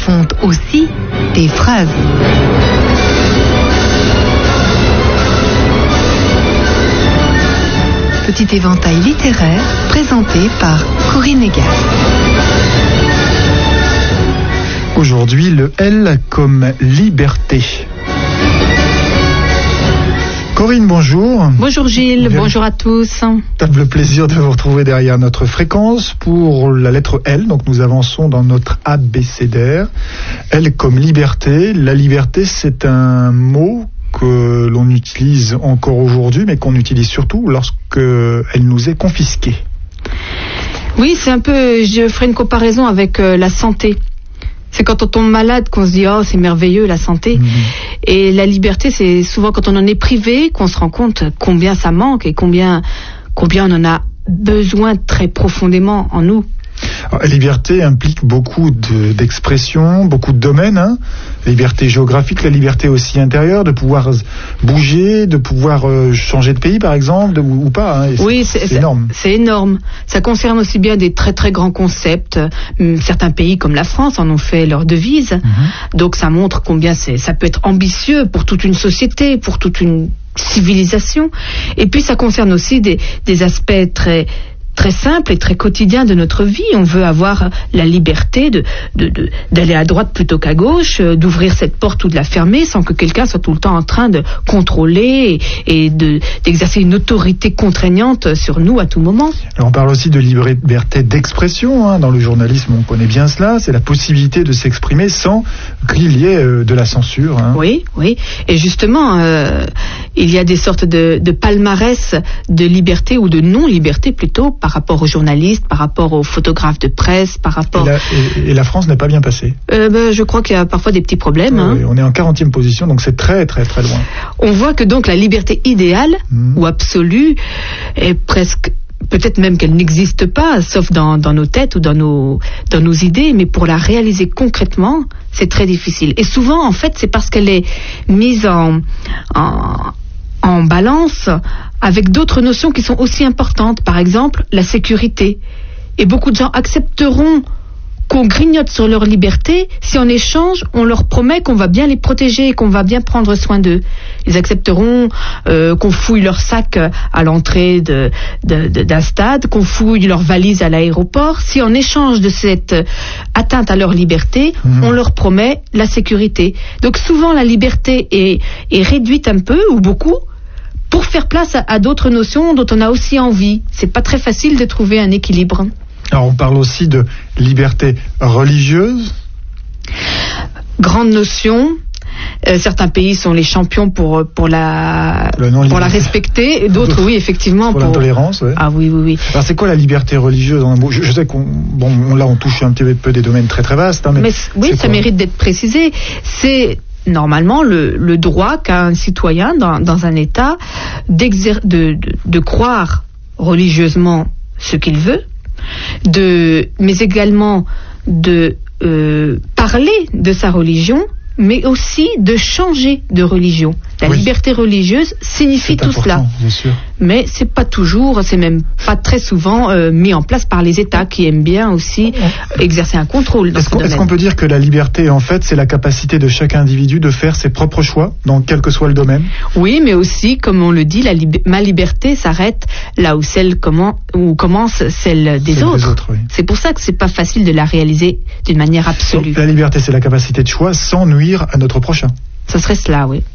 font aussi des phrases. Petit éventail littéraire présenté par Corinne Egal. Aujourd'hui, le L comme liberté. Corinne, bonjour. Bonjour Gilles, bonjour à tous. Le plaisir de vous retrouver derrière notre fréquence pour la lettre L. Donc nous avançons dans notre abécédaire. L comme liberté. La liberté, c'est un mot que l'on utilise encore aujourd'hui, mais qu'on utilise surtout lorsqu'elle nous est confisquée. Oui, c'est un peu, je ferai une comparaison avec la santé. C'est quand on tombe malade qu'on se dit « Oh, c'est merveilleux la santé ». Et la liberté, c'est souvent quand on en est privé qu'on se rend compte combien ça manque et combien on en a besoin très profondément en nous. Alors, la liberté implique beaucoup d'expressions, beaucoup de domaines. La liberté géographique, la liberté aussi intérieure, de pouvoir bouger, de pouvoir changer de pays par exemple, ou pas. Oui, c'est énorme. C'est énorme. Ça concerne aussi bien des très très grands concepts. Certains pays comme la France en ont fait leur devise. Donc ça montre combien ça peut être ambitieux pour toute une société, pour toute une civilisation. Et puis ça concerne aussi des aspects très simple et très quotidien de notre vie. On veut avoir la liberté d'aller à droite plutôt qu'à gauche, d'ouvrir cette porte ou de la fermer sans que quelqu'un soit tout le temps en train de contrôler et d'exercer une autorité contraignante sur nous à tout moment. Alors on parle aussi de liberté d'expression. Dans le journalisme, on connaît bien cela. C'est la possibilité de s'exprimer sans qu'il y ait de la censure. Oui. Et justement, il y a des sortes de palmarès de liberté ou de non-liberté plutôt, par rapport aux journalistes, par rapport aux photographes de presse, par rapport... Et la France n'est pas bien passée. Je crois qu'il y a parfois des petits problèmes. Oui, on est en 40e position, donc c'est très très très loin. On voit que donc la liberté idéale ou absolue est presque... Peut-être même qu'elle n'existe pas, sauf dans nos têtes ou dans nos idées, mais pour la réaliser concrètement, c'est très difficile. Et souvent, en fait, c'est parce qu'elle est mise en balance avec d'autres notions qui sont aussi importantes. Par exemple, la sécurité. Et beaucoup de gens accepteront qu'on grignote sur leur liberté si en échange, on leur promet qu'on va bien les protéger et qu'on va bien prendre soin d'eux. Ils accepteront qu'on fouille leur sac à l'entrée d'un stade, qu'on fouille leur valise à l'aéroport, si en échange de cette atteinte à leur liberté, on leur promet la sécurité. Donc souvent, la liberté est réduite un peu ou beaucoup pour faire place à d'autres notions dont on a aussi envie. C'est pas très facile de trouver un équilibre. Alors on parle aussi de liberté religieuse. Grande notion. Certains pays sont les champions pour la respecter, et d'autres oui effectivement pour l'intolérance. Ouais. Ah oui. Alors c'est quoi la liberté religieuse? Je sais là on touche un petit peu des domaines très très vastes. Mais oui, ça mérite d'être précisé. C'est normalement le droit qu'a un citoyen dans un État de croire religieusement ce qu'il veut, mais également de parler de sa religion, mais aussi de changer de religion. La liberté religieuse signifie tout cela. Bien sûr. Mais c'est pas toujours, c'est même pas très souvent mis en place par les États qui aiment bien aussi exercer un contrôle dans ce domaine. Est-ce qu'on peut dire que la liberté, en fait, c'est la capacité de chaque individu de faire ses propres choix, dans quel que soit le domaine? Oui, mais aussi, comme on le dit, ma liberté s'arrête là où commence celle des autres. Oui. C'est pour ça que c'est pas facile de la réaliser d'une manière absolue. Donc, la liberté, c'est la capacité de choix sans nuire à notre prochain. Ce serait cela, oui.